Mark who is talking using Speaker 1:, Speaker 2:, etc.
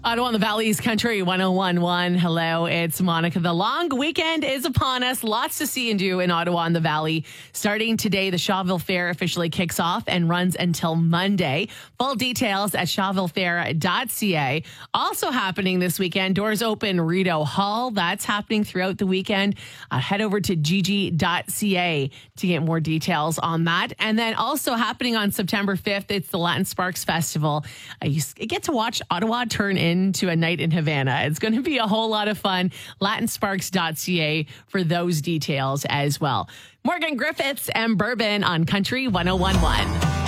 Speaker 1: Ottawa on the Valley's Country 101.1. Hello, it's Monica. The long weekend is upon us. Lots to see and do in Ottawa on the Valley. Starting today, the Shawville Fair officially kicks off and runs until Monday. Full details at shawvillefair.ca. Also happening this weekend, doors open Rideau Hall. That's happening throughout the weekend. Head over to gg.ca to get more details on that. And then also happening on September 5th, it's the Latin Sparks Festival. You get to watch Ottawa turn into a night in Havana. It's going to be a whole lot of fun. LatinSparks.ca for those details as well. Morgan Griffiths and Bourbon on Country 101.1.